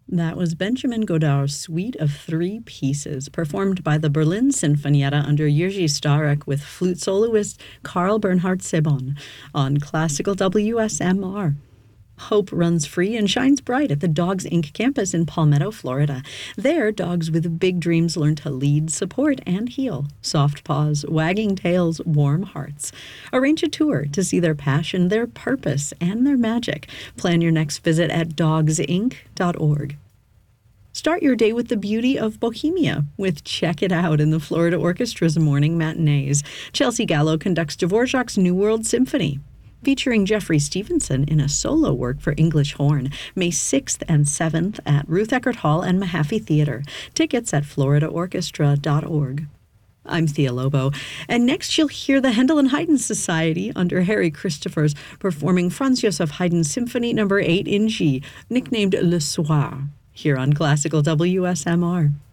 That was Benjamin Godard's Suite of Three Pieces, performed by the Berlin Sinfonietta under Jiří Starek with flute soloist Karl Bernhard Sebon on Classical WSMR. Hope runs free and shines bright at the Dogs Inc. campus in Palmetto, Florida. There, dogs with big dreams learn to lead, support, and heal. Soft paws, wagging tails, warm hearts. Arrange a tour to see their passion, their purpose, and their magic. Plan your next visit at dogsinc.org. Start your day with the beauty of Bohemia with Check It Out in the Florida Orchestra's morning matinees. Chelsea Gallo conducts Dvorak's New World Symphony, featuring Jeffrey Stevenson in a solo work for English horn, May 6th and 7th at Ruth Eckerd Hall and Mahaffey Theater. Tickets at floridaorchestra.org. I'm Thea Lobo, and next you'll hear the Handel and Haydn Society under Harry Christophers performing Franz Joseph Haydn Symphony No. 8 in G, nicknamed Le Soir, here on Classical WSMR.